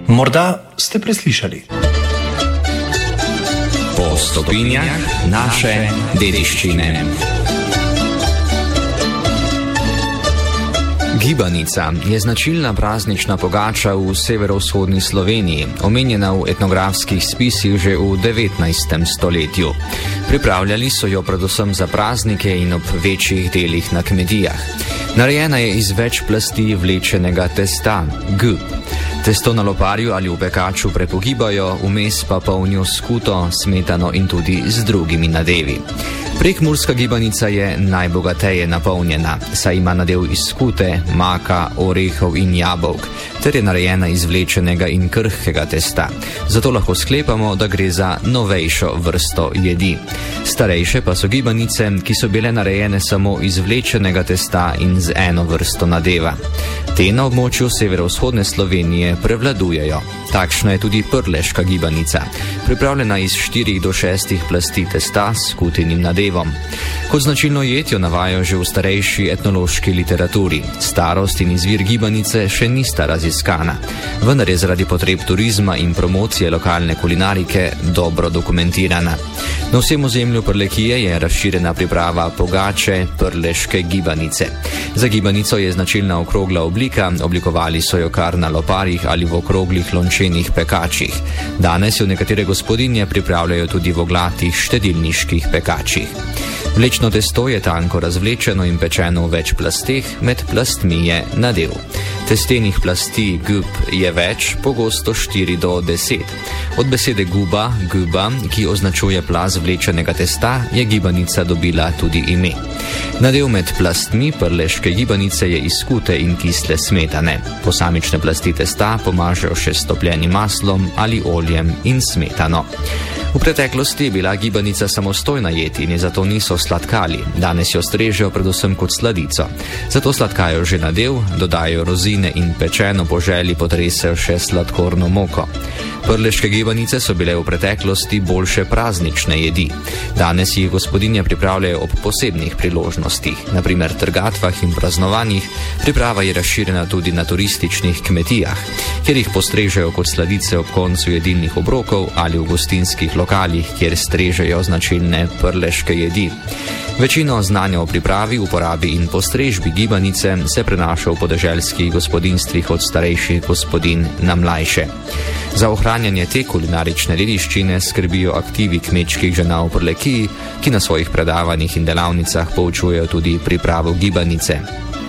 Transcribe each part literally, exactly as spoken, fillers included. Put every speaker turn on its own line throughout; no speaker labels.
Morda ste preslišali.
Po stopinjah naše dediščine. Gibanica je značilna praznična pogača v severovzhodni Sloveniji, omenjena v etnografskih spisih že v devetnajstem stoletju. Pripravljali so jo predvsem za praznike in ob večjih delih na kmetijah. Narejena je iz več plasti vlečenega testa, g. Testo na loparju ali v pekaču prepogibajo, vmes pa polnijo skuto, smetano in tudi z drugimi nadevi. Prekmurska gibanica je najbogateje napolnjena, saj ima nadev iz skute, maka, orehov in jabolk, ter je narejena iz vlečenega in krhkega testa. Zato lahko sklepamo, da gre za novejšo vrsto jedi. Starejše pa so gibanice, ki so bile narejene samo iz vlečenega testa in z eno vrsto nadeva. Te na območju severovzhodne Slovenije prevladujejo. Takšna je tudi prleška gibanica, pripravljena iz štirih do šestih plasti testa s skutinim nadevom. Kot značilno jed jo navajajo že v starejši etnološki literaturi. Starost in izvir gibanice še nista raziskana, vendar je zaradi potreb turizma in promocije lokalne kulinarike dobro dokumentirana. Na vsem ozemlju Prlekije je razširjena priprava pogače prleške gibanice. Za gibanico je značilna okrogla oblika, oblikovali so jo kar na loparjih ali v okroglih lončenih pekačih. Danes jo nekatere gospodinje pripravljajo tudi v oglatih štedilniških pekačih. Vlečno testo je tanko razvlečeno in pečeno v več plasteh, med plastmi je nadev. Testenih plasti gub je več, pogosto štiri do deset. Od besede guba, guba, ki označuje plaz vlečenega testa, je gibanica dobila tudi ime. Nadev med plastmi prleške gibanice je iz skute in kisle smetane. Posamične plasti testa pomažejo še s topljenim maslom ali oljem in smetano. V preteklosti je bila gibanica samostojna jed in je zato niso sladkali. Danes jo strežejo predvsem kot sladico. Zato sladkajo že nadev, dodajo rozine in pečeno po želji potresejo še sladkorno moko. Prleške gibanice so bile v preteklosti boljše praznične jedi. Danes jih gospodinje pripravljajo ob posebnih priložnostih, na primer trgatvah in praznovanjih. Priprava je razširjena tudi na turističnih kmetijah, kjer jih postrežejo kot sladice ob koncu jedilnih obrokov ali v gostinskih lokalih, kjer strežejo značilne prleške jedi. Večino znanja o pripravi, uporabi in postrežbi gibanice se prenaša v podeželskih gospodinstvih od starejših gospodin na mlajše. Za ohranjanje te kulinarične dediščine skrbijo aktivi kmečkih žena v Prlekiji, ki na svojih predavanjih in delavnicah poučujejo tudi pripravo gibanice.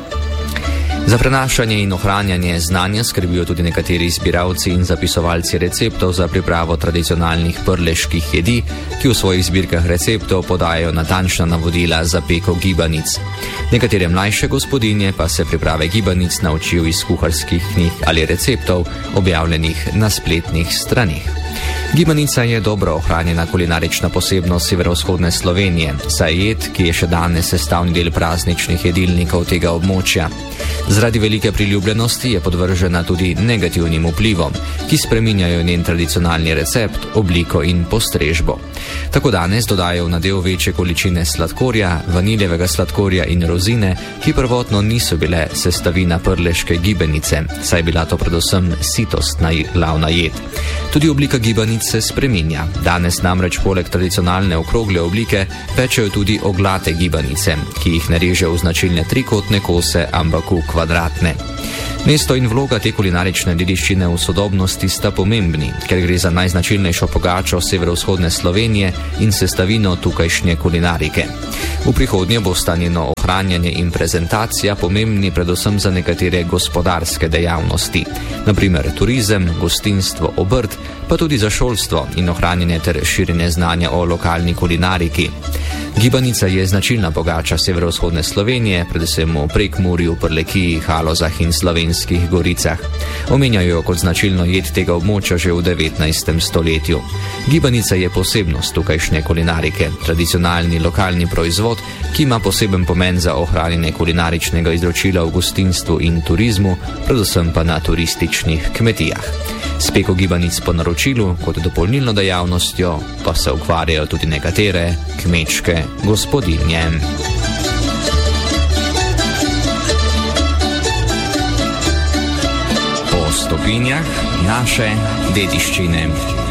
Za prenašanje in ohranjanje znanja skrbijo tudi nekateri zbiralci in zapisovalci receptov za pripravo tradicionalnih prleških jedi, ki v svojih zbirkah receptov podajajo natančna navodila za peko gibanic. Nekatere mlajše gospodinje pa se priprave gibanic naučijo iz kuharskih knjig ali receptov, objavljenih na spletnih stranih. Gibanica je dobro ohranjena kulinarična posebnost severovzhodne Slovenije, saj je jed, ki je še danes sestavni del prazničnih jedilnikov tega območja. Zaradi velike priljubljenosti je podvržena tudi negativnim vplivom, ki spreminjajo njen tradicionalni recept, obliko in postrežbo. Tako danes dodajo v nadev večje količine sladkorja, vaniljevega sladkorja in rozine, ki prvotno niso bile sestavina prleške gibanice, saj je bila to predvsem sitostna glavna jed. Tudi oblika gibanic se spreminja. Danes namreč poleg tradicionalne okrogle oblike pečejo tudi oglate gibanice, ki jih narežejo v značilne trikotne kose, ampak v kvadratne. Mesto in vloga te kulinarične dediščine v sodobnosti sta pomembni, ker gre za najznačilnejšo pogačo severovzhodne Slovenije in sestavino tukajšnje kulinarike. V prihodnje bo sta njeno ohranjanje in prezentacija pomembni predvsem za nekatere gospodarske dejavnosti, na primer turizem, gostinstvo, obrt, pa tudi za šolstvo in ohranjanje ter širjenje znanja o lokalni kulinariki. Gibanica je značilna pogača severovzhodne Slovenije, predvsem v Prekmurju, Prlekiji, Halozah in Slovenskih goricah. Omenjajo jo kot značilno jed tega območja že v devetnajstem stoletju. Gibanica je posebnost tukajšnje kulinarike, tradicionalni lokalni proizvod, ki ima poseben pomen za ohranjanje kulinaričnega izročila v gostinstvu in turizmu, predvsem pa na turističnih kmetijah. S peko gibanic po naročilu kot dopolnilno dejavnostjo pa se ukvarjajo tudi nekatere kmečke gospodinje. stopinjah naše dediščine.